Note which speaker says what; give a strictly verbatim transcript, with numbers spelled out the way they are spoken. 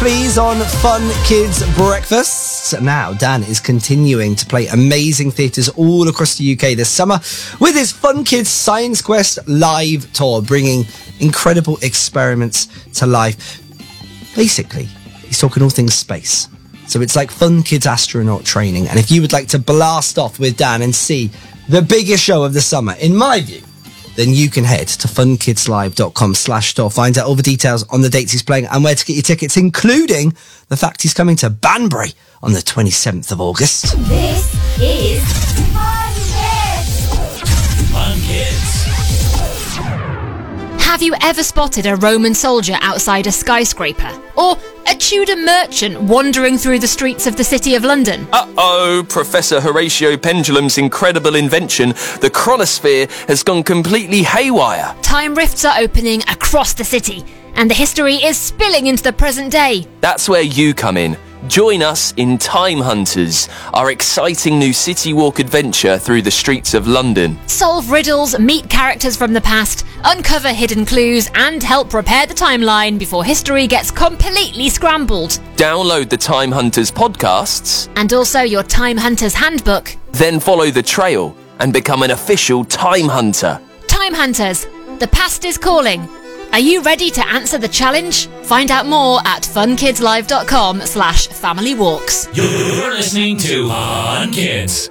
Speaker 1: please, on Fun Kids Breakfast. Now, Dan is continuing to play amazing theatres all across the U K this summer with his Fun Kids Science Quest live tour, bringing incredible experiments to life. Basically, he's talking all things space. So it's like Fun Kids astronaut training. And if you would like to blast off with Dan and see the biggest show of the summer, in my view, then you can head to funkidslive.com slash store. Find out all the details on the dates he's playing and where to get your tickets, including the fact he's coming to Banbury on the twenty-seventh of August.
Speaker 2: This is Fun Kids.
Speaker 3: Fun Kids.
Speaker 4: Have you ever spotted a Roman soldier outside a skyscraper? Or a Tudor merchant wandering through the streets of the City of London?
Speaker 5: Uh-oh, Professor Horatio Pendulum's incredible invention, the chronosphere, has gone completely haywire.
Speaker 4: Time rifts are opening across the city, and the history is spilling into the present day.
Speaker 5: That's where you come in. Join us in Time Hunters, our exciting new city walk adventure through the streets of London.
Speaker 4: Solve riddles, meet characters from the past, uncover hidden clues, and help repair the timeline before history gets completely scrambled.
Speaker 5: Download the Time Hunters podcasts.
Speaker 4: And also your Time Hunters handbook.
Speaker 5: Then follow the trail and become an official Time Hunter.
Speaker 4: Time Hunters, the past is calling. Are you ready to answer the challenge? Find out more at funkidslive.com slash family walks.
Speaker 3: You're listening to Fun Kids.